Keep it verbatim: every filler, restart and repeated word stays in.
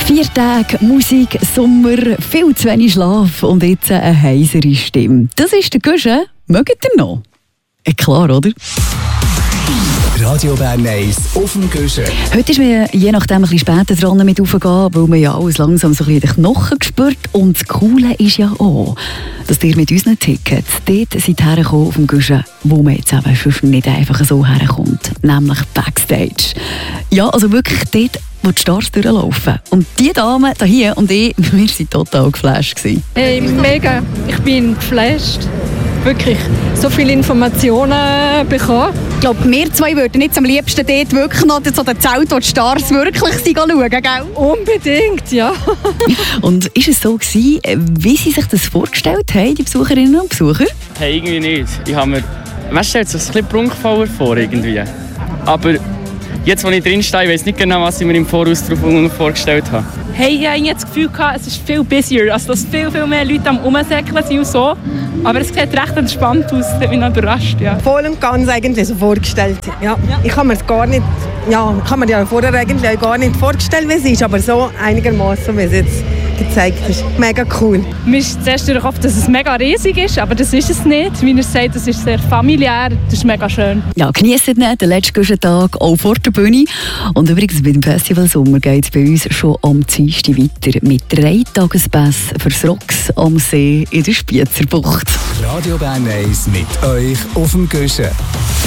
Vier Tage Musik, Sommer, viel zu wenig Schlaf und jetzt eine heisere Stimme. Das ist der Guschen. Mögt ihr noch? Ja, klar, oder? Radio Bern eins auf dem Guschen. Heute ist man je nachdem ein bisschen später dran mit raufgehen, weil man ja alles langsam so ein bisschen den Knochen spürt. Und das Coole ist ja auch, dass ihr mit unseren Tickets dort seid hergekommen auf dem Guschen, wo man jetzt eben schon nicht einfach so herkommt. Nämlich Backstage. Ja, also wirklich dort, wo die Stars durchlaufen. Und die Dame hier und ich, wir waren total geflasht. Hey, mega. Ich bin geflasht. Wirklich so viele Informationen bekommen. Ich glaube, wir zwei würden jetzt am liebsten dort wirklich noch so den Zelt, wo die Stars wirklich sind, schauen, gell? Unbedingt, ja. Und ist es so gewesen, wie Sie sich das vorgestellt haben, die Besucherinnen und Besucher? Hey, irgendwie nicht. Ich habe mir, man stellt sich ein bisschen prunkvoller vor irgendwie. Aber jetzt, wo ich drinstehe, ich weiß nicht genau, was ich mir im Voraus darauf vorgestellt habe. Hey, ich hatte das Gefühl, es ist viel busier, also dass viel, viel mehr Leute am Rumsäckeln sind und so. Aber es sieht recht entspannt aus, das hat mich noch überrascht. Ja. Voll und ganz eigentlich so vorgestellt. Ja. Ja. Ich kann mir es gar nicht, ja, kann mir ja vorher eigentlich gar nicht vorstellen, wie es ist, aber so einigermaßen, wie es jetzt gezeigt ist. Mega cool. Mir ist zuerst gehofft, dass es mega riesig ist, aber das ist es nicht. Wie er sagt, es ist sehr familiär, das ist mega schön. Ja, genießt den letzten Guschen-Tag auch vor der Bühne. Und übrigens bei dem Festival Sommer geht es bei uns schon am Dienstag weiter mit drei Tagespässen fürs Rocks am See in der Spiezerbucht. Radio Bern eins mit euch auf dem Guschen.